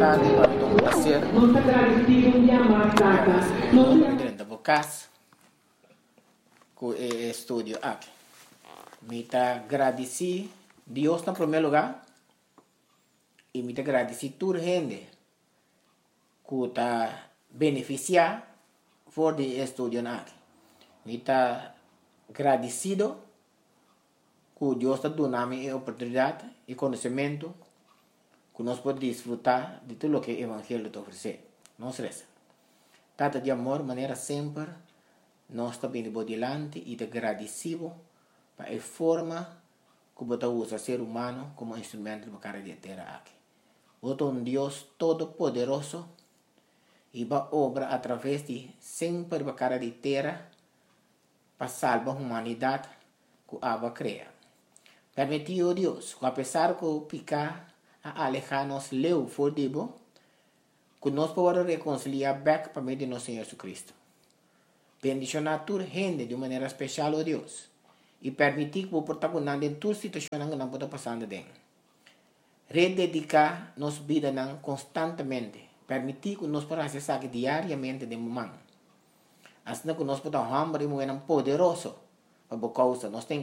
oportunidade para me fazer dentro da casa com o estúdio aqui. Me está agradecido Deus em primeiro lugar e me está agradecido toda a gente que está beneficiar por de estúdio aqui. Me está agradecido que Deus está dando a oportunidade e conhecimento que nós podemos desfrutar de tudo o que o Evangelho te oferece. Não se Tata de amor, maneira sempre, nós estamos indo por diante e te agradecido para a forma que você usa o ser humano como instrumento para a terra aqui. Você é Deus todo-poderoso e vai obra através de sempre para a terra para salvar a humanidade que a cria. Permitiu Deus, que apesar que o picar a alejar-nos leu for dibo, que nós podemos reconciliar back para meio de nosso Senhor Jesus Cristo. Bendicionar toda gente de maneira especial, oh Deus, e permitir que o protagonista em toda situação que não pode passar dentro. Rededicar nossa vida constantemente, permitir que nós podamos acessar diariamente de momento. Assim que nós podemos hambre e poderoso para a causa, nós temos